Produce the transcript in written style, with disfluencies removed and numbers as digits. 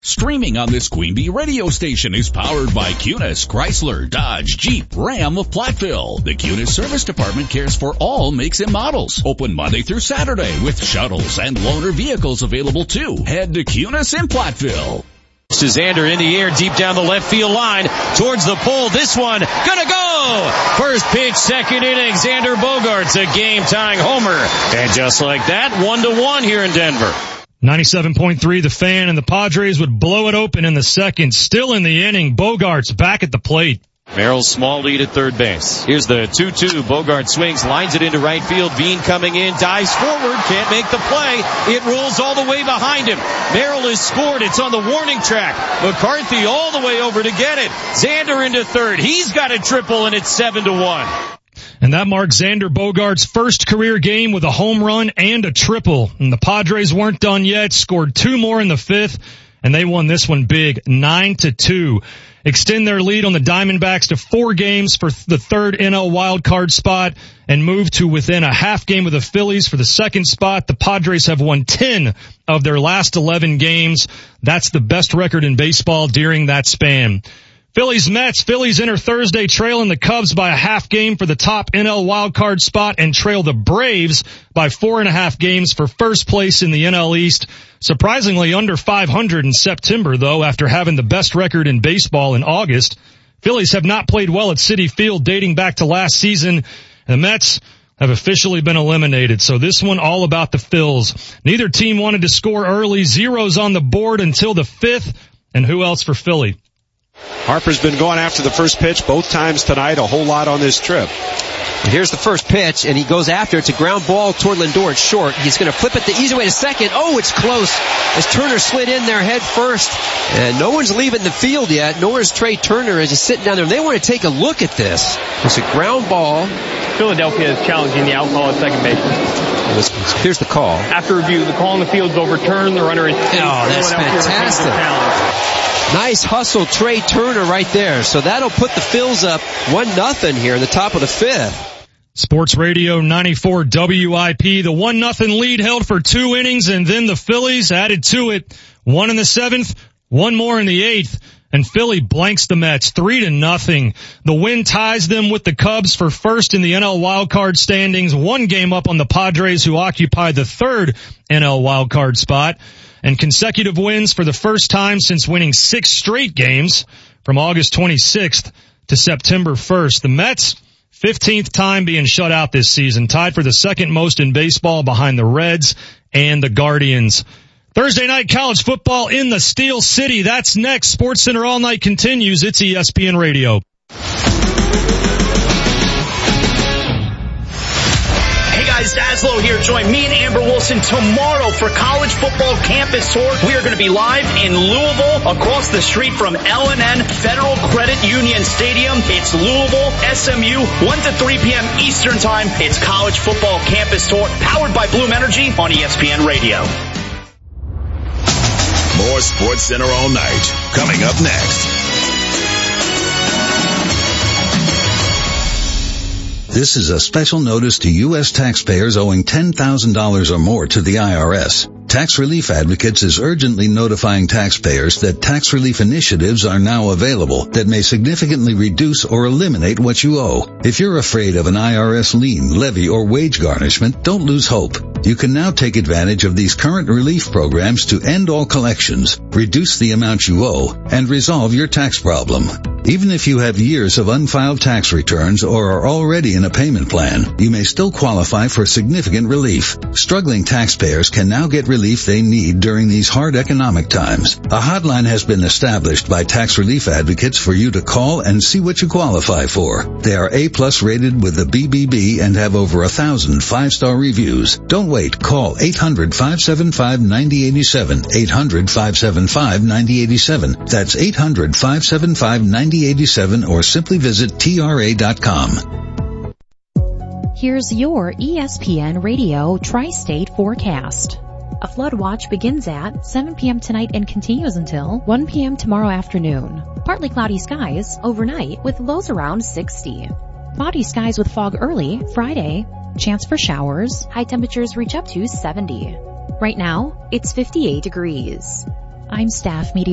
Streaming on this Queen Bee radio station is powered by Cunis, Chrysler, Dodge, Jeep, Ram of Platteville. The Cunis Service Department cares for all makes and models. Open Monday through Saturday with shuttles and loaner vehicles available too. Head to Cunis in Platteville. Xander in the air, deep down the left field line, towards the pole. This one, gonna go! First pitch, second inning, Xander Bogaerts, a game-tying homer. And just like that, 1-1 here in Denver. 97.3 The Fan, and the Padres would blow it open in the second. Still in the inning, Bogaerts back at the plate. Merrill's small lead at third base. Here's the 2-2. Bogaerts swings, lines it into right field. Bean coming in, dives forward, can't make the play. It rolls all the way behind him. Merrill has scored. It's on the warning track. McCarthy all the way over to get it. Xander into third. He's got a triple, and it's 7-1. And that marks Xander Bogaerts' first career game with a home run and a triple. And the Padres weren't done yet, scored two more in the fifth, and they won this one big, 9-2. Extend their lead on the Diamondbacks to 4 games for the third NL wildcard spot and move to within a half game of the Phillies for the second spot. The Padres have won 10 of their last 11 games. That's the best record in baseball during that span. Phillies-Mets. Phillies enter Thursday trailing the Cubs by a half game for the top NL wildcard spot and trail the Braves by 4.5 games for first place in the NL East. Surprisingly under 500 in September, though, after having the best record in baseball in August. Phillies have not played well at Citi Field dating back to last season. And the Mets have officially been eliminated. So this one all about the Phils. Neither team wanted to score early. Zeros on the board until the 5th. And who else for Philly? Harper's been going after the first pitch both times tonight, a whole lot on this trip. And here's the first pitch, and he goes after it. It's a ground ball toward Lindor. It's short. He's going to flip it the easy way to second. Oh, it's close as Turner slid in there head first. And no one's leaving the field yet, nor is Trey Turner as he's sitting down there. And they want to take a look at this. It's a ground ball. Philadelphia is challenging the out call at second base. Here's the call. After review, the call on the field is overturned. The runner is... Oh, that's fantastic. Nice hustle, Trey Turner right there. So that'll put the Phils up 1-0 here in the top of the 5th. Sports Radio 94 WIP. The 1-0 lead held for 2 innings, and then the Phillies added to it. 1 in the 7th, 1 more in the 8th, and Philly blanks the Mets 3-0. The win ties them with the Cubs for first in the NL wildcard standings, 1 game up on the Padres, who occupy the 3rd NL wildcard spot. And consecutive wins for the first time since winning 6 straight games from August 26th to September 1st. The Mets, 15th time being shut out this season, tied for the second most in baseball behind the Reds and the Guardians. Thursday night college football in the Steel City. That's next. SportsCenter All Night continues. It's ESPN Radio. Guys, Daslow here. Join me and Amber Wilson tomorrow for College Football Campus Tour. We are going to be live in Louisville across the street from L&N Federal Credit Union Stadium. It's Louisville, SMU, 1 to 3 p.m. Eastern Time. It's College Football Campus Tour powered by Bloom Energy on ESPN Radio. More SportsCenter All Night coming up next. This is a special notice to U.S. taxpayers owing $10,000 or more to the IRS. Tax Relief Advocates is urgently notifying taxpayers that tax relief initiatives are now available that may significantly reduce or eliminate what you owe. If you're afraid of an IRS lien, levy, or wage garnishment, don't lose hope. You can now take advantage of these current relief programs to end all collections, reduce the amount you owe, and resolve your tax problem. Even if you have years of unfiled tax returns or are already in a payment plan, you may still qualify for significant relief. Struggling taxpayers can now get relief they need during these hard economic times. A hotline has been established by Tax Relief Advocates for you to call and see what you qualify for. They are A+ rated with the BBB and have over 1,000 5-star reviews. Don't wait. Call 800-575-9087. 800-575-9087. That's 800-575-9087 or simply visit TRA.com. Here's your ESPN Radio Tri-State forecast. A flood watch begins at 7 p.m. tonight and continues until 1 p.m. tomorrow afternoon. Partly cloudy skies overnight with lows around 60. Cloudy skies with fog early Friday. Chance for showers. High temperatures reach up to 70. Right now, it's 58 degrees. I'm staff meteorologist